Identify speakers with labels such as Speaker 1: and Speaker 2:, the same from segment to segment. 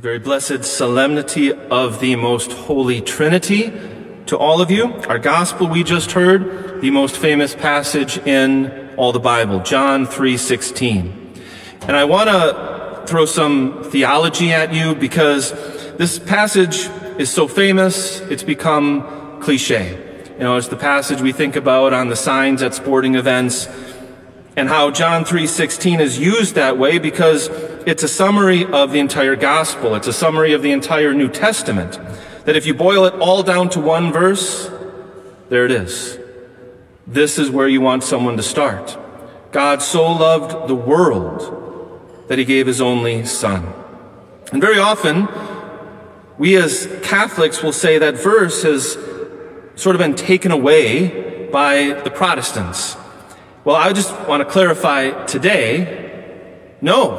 Speaker 1: Very blessed solemnity of the most holy Trinity to all of you. Our gospel we just heard, the most famous passage in all the Bible, John 3:16. And I want to throw some theology at you because this passage is so famous, it's become cliche. You know, it's the passage we think about on the signs at sporting events, and how John 3:16 is used that way because it's a summary of the entire gospel. It's a summary of the entire New Testament. That if you boil it all down to one verse, there it is. This is where you want someone to start. God so loved the world that he gave his only Son. And very often, we as Catholics will say that verse has sort of been taken away by the Protestants. Well, I just want to clarify today, no.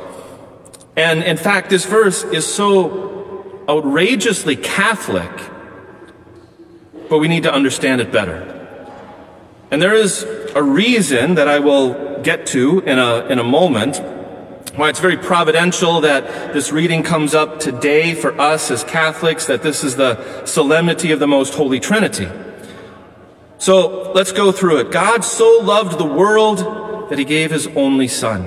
Speaker 1: And in fact, this verse is so outrageously Catholic, but we need to understand it better. And there is a reason that I will get to in a moment, why it's very providential that this reading comes up today for us as Catholics, that this is the solemnity of the Most Holy Trinity. So let's go through it. God so loved the world that he gave his only Son,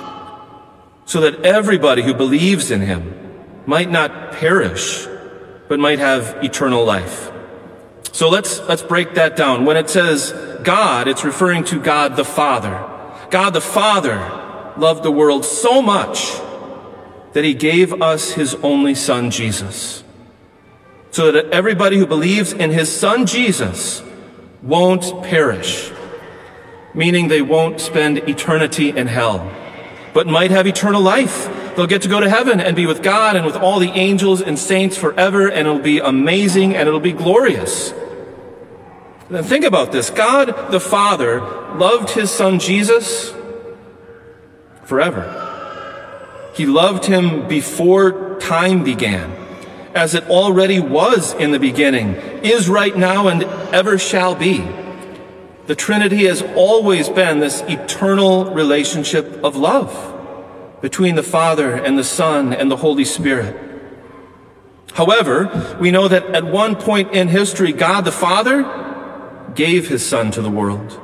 Speaker 1: so that everybody who believes in him might not perish, but might have eternal life. So let's break that down. When it says God, it's referring to God the Father. God the Father loved the world so much that he gave us his only Son, Jesus, so that everybody who believes in his Son, Jesus, won't perish, meaning they won't spend eternity in hell, but might have eternal life. They'll get to go to heaven and be with God and with all the angels and saints forever, and it'll be amazing and it'll be glorious. Then think about this. God the Father loved his Son Jesus forever. He loved him before time began, as it already was in the beginning, is right now, and ever shall be. The Trinity has always been this eternal relationship of love between the Father and the Son and the Holy Spirit. However, we know that at one point in history, God the Father gave his Son to the world.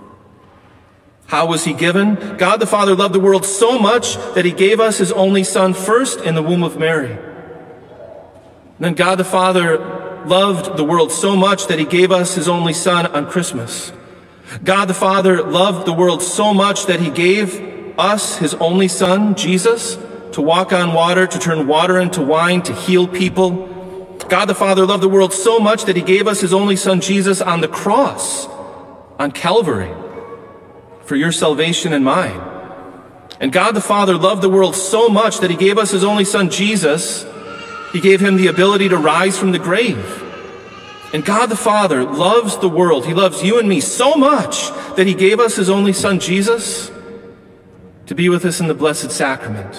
Speaker 1: How was he given? God the Father loved the world so much that he gave us his only Son first in the womb of Mary. Then God the Father loved the world so much that he gave us his only Son on Christmas. God the Father loved the world so much that he gave us his only Son, Jesus, to walk on water, to turn water into wine, to heal people. God the Father loved the world so much that he gave us his only Son, Jesus, on the cross, on Calvary, for your salvation and mine. And God the Father loved the world so much that he gave us his only Son, Jesus. He gave him the ability to rise from the grave. And God the Father loves the world. He loves you and me so much that he gave us his only Son, Jesus, to be with us in the Blessed Sacrament.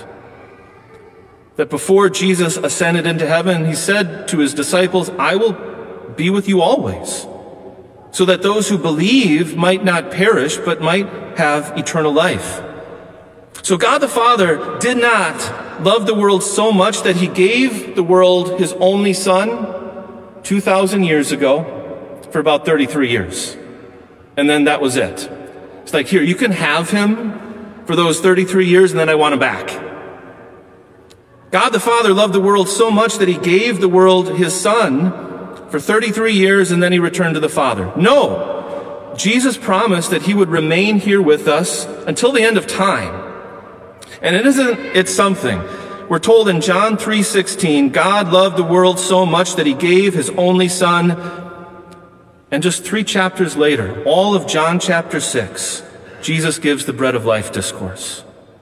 Speaker 1: That before Jesus ascended into heaven, he said to his disciples, I will be with you always, so that those who believe might not perish, but might have eternal life. So God the Father did not love the world so much that he gave the world his only Son 2,000 years ago for about 33 years. And then that was it. It's like, here, you can have him for those 33 years, and then I want him back. God the Father loved the world so much that he gave the world his Son for 33 years, and then he returned to the Father. No! Jesus promised that he would remain here with us until the end of time. And it's something. We're told in John 3:16, God loved the world so much that he gave his only Son. And just 3 chapters later, all of John chapter 6, Jesus gives the bread of life discourse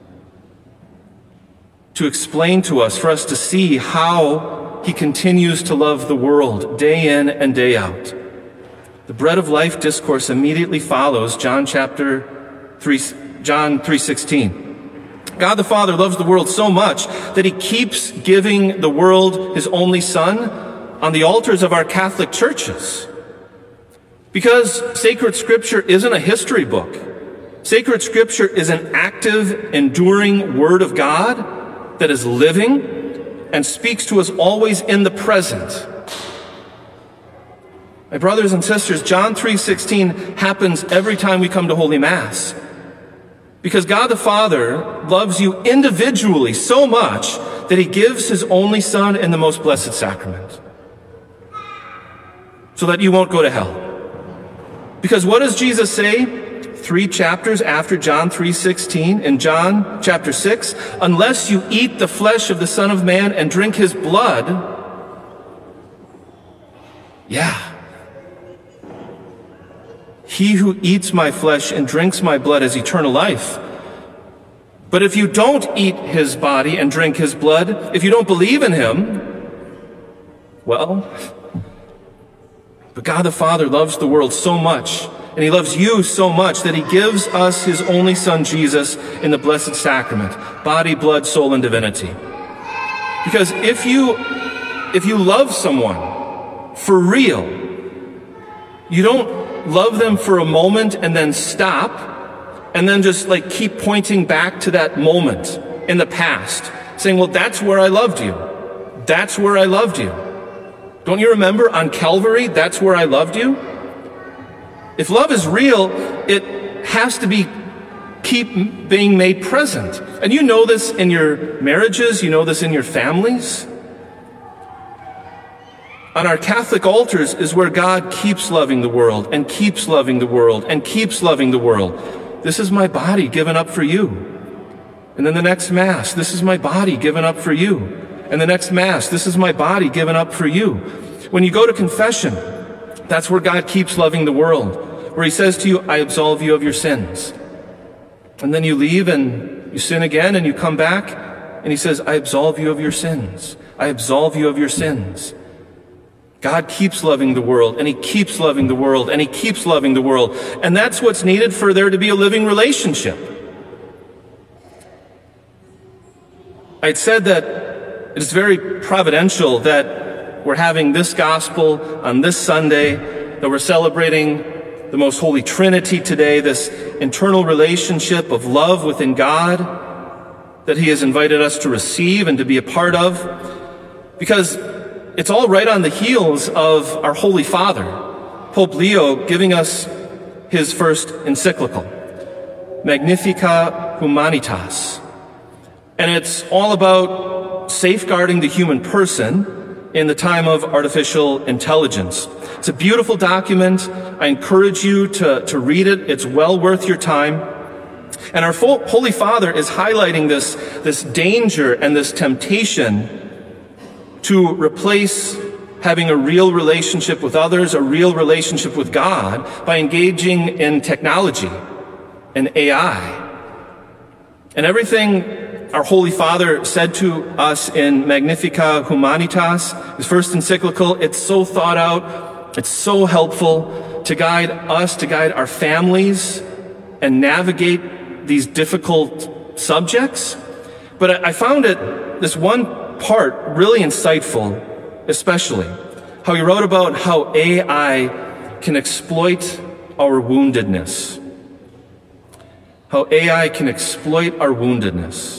Speaker 1: to explain to us, for us to see how he continues to love the world day in and day out. The bread of life discourse immediately follows John 3:16. God the Father loves the world so much that he keeps giving the world his only Son on the altars of our Catholic churches. Because sacred scripture isn't a history book. Sacred scripture is an active, enduring word of God that is living, and speaks to us always in the present. My brothers and sisters, John 3:16 happens every time we come to Holy Mass. Because God the Father loves you individually so much that he gives his only Son in the most blessed sacrament, so that you won't go to hell. Because what does Jesus say 3 chapters after John 3:16 in John chapter 6? Unless you eat the flesh of the Son of Man and drink his blood, he who eats my flesh and drinks my blood has eternal life. But if you don't eat his body and drink his blood, if you don't believe in him, well, but God the Father loves the world so much, and he loves you so much, that he gives us his only Son, Jesus, in the Blessed Sacrament, body, blood, soul, and divinity. Because if you love someone for real, you don't love them for a moment and then stop, and then just keep pointing back to that moment in the past, saying, well, that's where I loved you. That's where I loved you. Don't you remember on Calvary, that's where I loved you? If love is real, it has to keep being made present. And you know this in your marriages, you know this in your families. On our Catholic altars is where God keeps loving the world and keeps loving the world and keeps loving the world. This is my body given up for you. And then the next Mass, this is my body given up for you. And the next Mass, this is my body given up for you. When you go to confession, that's where God keeps loving the world, where he says to you, I absolve you of your sins. And then you leave and you sin again and you come back and he says, I absolve you of your sins. I absolve you of your sins. God keeps loving the world, and he keeps loving the world, and he keeps loving the world. And that's what's needed for there to be a living relationship. I'd said that it is very providential that we're having this gospel on this Sunday, that we're celebrating the Most Holy Trinity today, this internal relationship of love within God that he has invited us to receive and to be a part of, because it's all right on the heels of our Holy Father, Pope Leo, giving us his first encyclical, Magnificat Humanitas. And it's all about safeguarding the human person in the time of artificial intelligence. It's a beautiful document. I encourage you to read it. It's well worth your time. And our Holy Father is highlighting this danger and this temptation to replace having a real relationship with others, a real relationship with God, by engaging in technology and AI. And everything our Holy Father said to us in Magnificat Humanitas, his first encyclical, it's so thought out, it's so helpful to guide us, to guide our families, and navigate these difficult subjects. But I found this one part really insightful, especially how he wrote about how AI can exploit our woundedness. How AI can exploit our woundedness.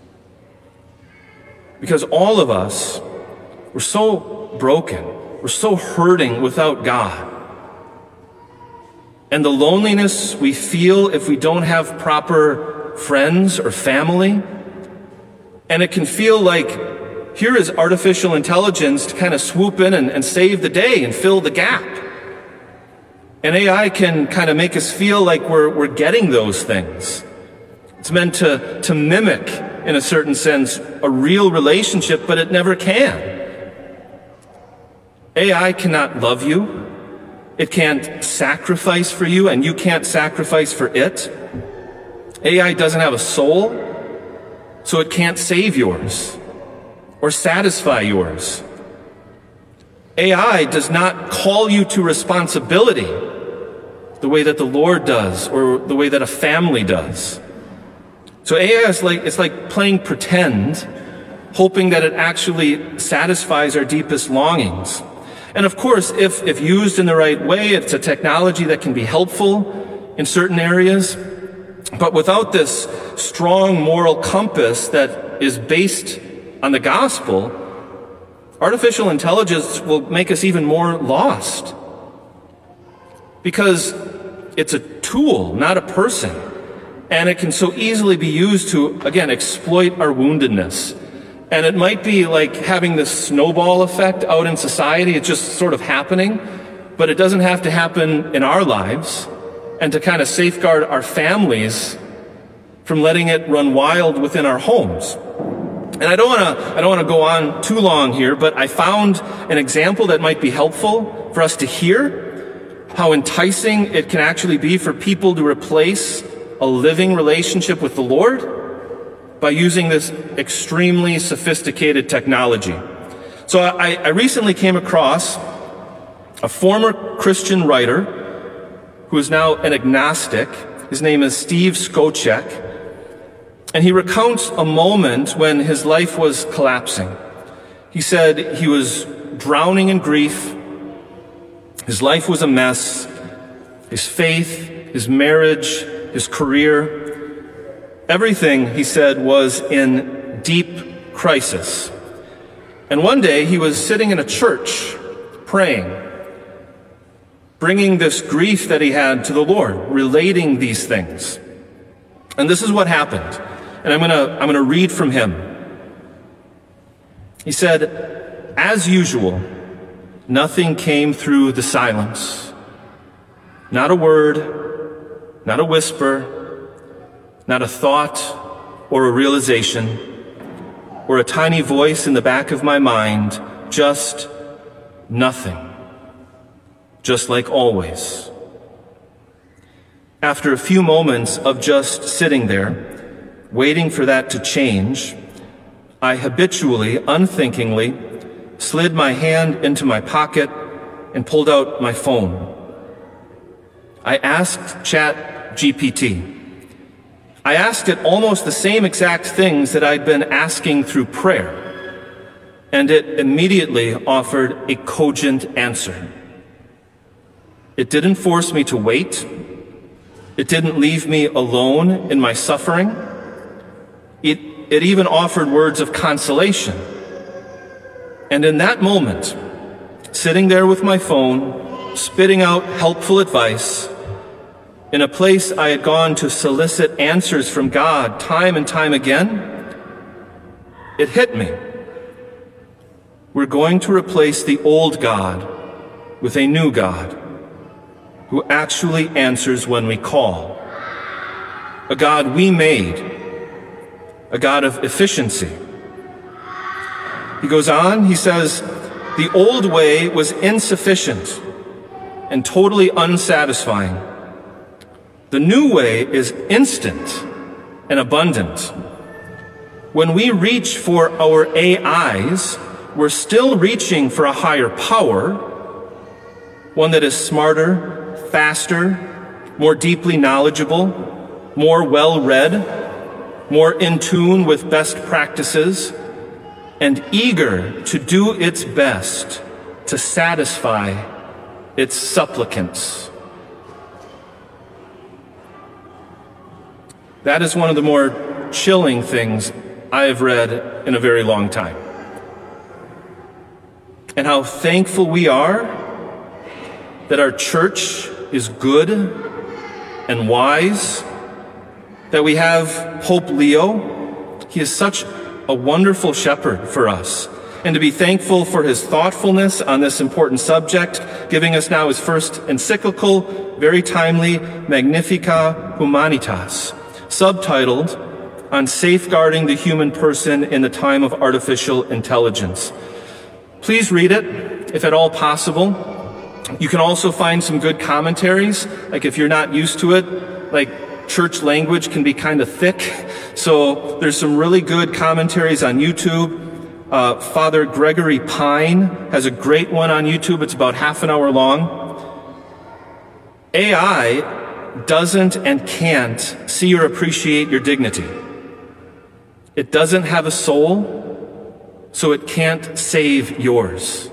Speaker 1: Because all of us, we're so broken, we're so hurting without God. And the loneliness we feel if we don't have proper friends or family, and it can feel like here is artificial intelligence to kind of swoop in and save the day and fill the gap. And AI can kind of make us feel like we're getting those things. It's meant to mimic, in a certain sense, a real relationship, but it never can. AI cannot love you. It can't sacrifice for you, and you can't sacrifice for it. AI doesn't have a soul, so it can't save yours or satisfy yours. AI does not call you to responsibility the way that the Lord does or the way that a family does. So AI is like playing pretend, hoping that it actually satisfies our deepest longings. And of course, if used in the right way, it's a technology that can be helpful in certain areas. But without this strong moral compass that is based on the gospel, artificial intelligence will make us even more lost. Because it's a tool, not a person. And it can so easily be used to, again, exploit our woundedness. And it might be like having this snowball effect out in society. It's just sort of happening. But it doesn't have to happen in our lives. And to kind of safeguard our families from letting it run wild within our homes. And I don't want to go on too long here, but I found an example that might be helpful for us to hear how enticing it can actually be for people to replace a living relationship with the Lord by using this extremely sophisticated technology. So I recently came across a former Christian writer who is now an agnostic. His name is Steve Skocek. And he recounts a moment when his life was collapsing. He said he was drowning in grief. His life was a mess. His faith, his marriage, his career, everything, he said, was in deep crisis. And one day he was sitting in a church praying, bringing this grief that he had to the Lord, relating these things. And this is what happened. And I'm going to read from him. He said, "As usual, nothing came through the silence. Not a word, not a whisper, not a thought or a realization, or a tiny voice in the back of my mind, just nothing. Just like always. After a few moments of just sitting there, waiting for that to change, I habitually, unthinkingly, slid my hand into my pocket and pulled out my phone. I asked ChatGPT. I asked it almost the same exact things that I'd been asking through prayer, and it immediately offered a cogent answer. It didn't force me to wait. It didn't leave me alone in my suffering. It even offered words of consolation. And in that moment, sitting there with my phone, spitting out helpful advice, in a place I had gone to solicit answers from God time and time again, it hit me. We're going to replace the old God with a new God who actually answers when we call. A God we made, a God of efficiency. He goes on, he says, the old way was insufficient and totally unsatisfying. The new way is instant and abundant. When we reach for our AIs, we're still reaching for a higher power, one that is smarter, faster, more deeply knowledgeable, more well-read, more in tune with best practices, and eager to do its best to satisfy its supplicants. That is one of the more chilling things I have read in a very long time. And how thankful we are that our church is good and wise, that we have Pope Leo. He is such a wonderful shepherd for us. And to be thankful for his thoughtfulness on this important subject, giving us now his first encyclical, very timely, Magnificat Humanitas, subtitled on safeguarding the human person in the time of artificial intelligence. Please read it, if at all possible. You can also find some good commentaries, like if you're not used to it, like church language can be kind of thick. So there's some really good commentaries on YouTube. Father Gregory Pine has a great one on YouTube. It's about half an hour long. AI doesn't and can't see or appreciate your dignity. It doesn't have a soul, so it can't save yours.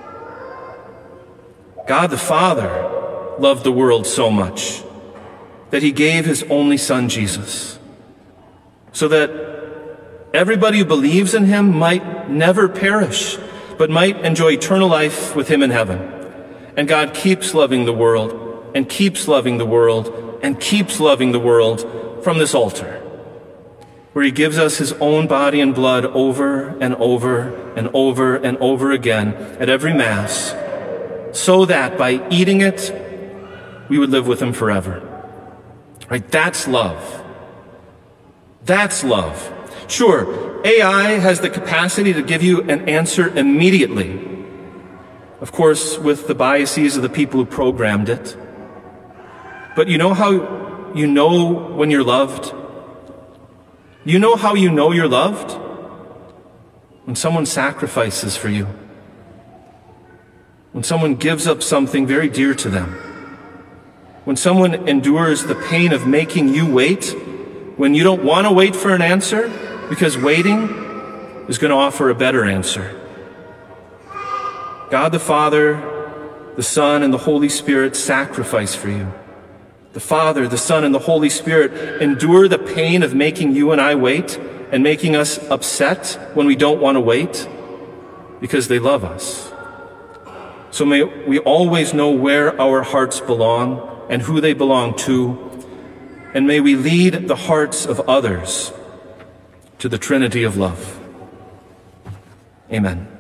Speaker 1: God the Father loved the world so much that he gave his only Son, Jesus, so that everybody who believes in him might never perish, but might enjoy eternal life with him in heaven. And God keeps loving the world, and keeps loving the world, and keeps loving the world from this altar, where he gives us his own body and blood over and over and over and over again at every Mass, so that by eating it, we would live with him forever. Right? That's love. That's love. Sure, AI has the capacity to give you an answer immediately. Of course, with the biases of the people who programmed it. But you know how you know when you're loved? You know how you know you're loved? When someone sacrifices for you. When someone gives up something very dear to them. When someone endures the pain of making you wait, when you don't want to wait for an answer, because waiting is going to offer a better answer. God the Father, the Son, and the Holy Spirit sacrifice for you. The Father, the Son, and the Holy Spirit endure the pain of making you and I wait and making us upset when we don't want to wait because they love us. So may we always know where our hearts belong and who they belong to, and may we lead the hearts of others to the Trinity of love. Amen.